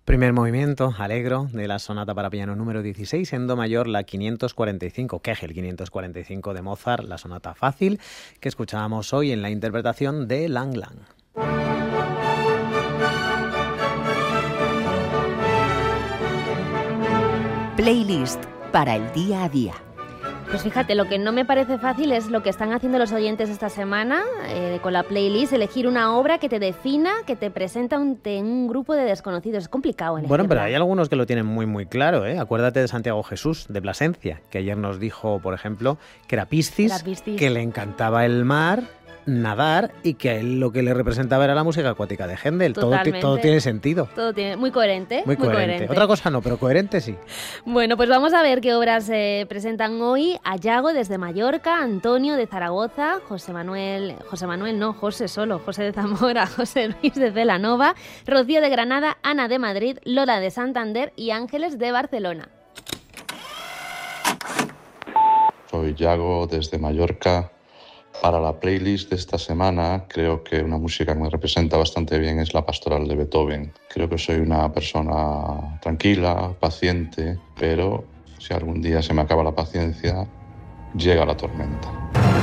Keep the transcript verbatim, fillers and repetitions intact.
Primer movimiento, Allegro, de la sonata para piano número dieciséis, en do mayor, la quinientos cuarenta y cinco, Kegel quinientos cuarenta y cinco de Mozart, la sonata fácil, que escuchábamos hoy en la interpretación de Lang Lang. Playlist para el día a día. Pues fíjate, lo que no me parece fácil es lo que están haciendo los oyentes esta semana eh, con la playlist, elegir una obra que te defina, que te presenta un, te, un grupo de desconocidos. Es complicado elegirla. Bueno, pero hay algunos que lo tienen muy muy claro, ¿eh? Acuérdate de Santiago Jesús, de Plasencia, que ayer nos dijo, por ejemplo, que era Piscis, Era Piscis. que le encantaba el mar, nadar y que a él lo que le representaba era la música acuática de Händel. Todo, todo tiene sentido. Todo tiene, muy coherente. Muy, muy coherente. coherente. Otra cosa no, pero coherente sí. Bueno, pues vamos a ver qué obras se eh, presentan hoy. A Yago desde Mallorca, Antonio de Zaragoza, José Manuel, José Manuel no, José solo, José de Zamora, José Luis de Celanova, Rocío de Granada, Ana de Madrid, Lola de Santander y Ángeles de Barcelona. Soy Yago desde Mallorca. Para la playlist de esta semana, creo que una música que me representa bastante bien es la Pastoral de Beethoven. Creo que soy una persona tranquila, paciente, pero si algún día se me acaba la paciencia, llega la tormenta.